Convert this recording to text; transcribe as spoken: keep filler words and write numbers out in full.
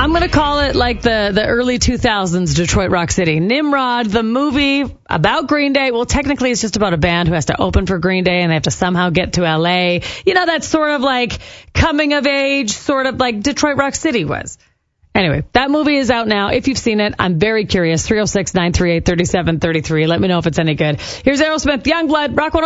I'm going to call it like the, the early two thousands Detroit Rock City. Nimrod, the movie about Green Day. Well, technically it's just about a band who has to open for Green Day and they have to somehow get to L A. You know, that's sort of like coming of age, sort of like Detroit Rock City was. Anyway, that movie is out now. If you've seen it, I'm very curious. three oh six, nine three eight, three seven three three. Let me know if it's any good. Here's Aerosmith, Youngblood, Rock one oh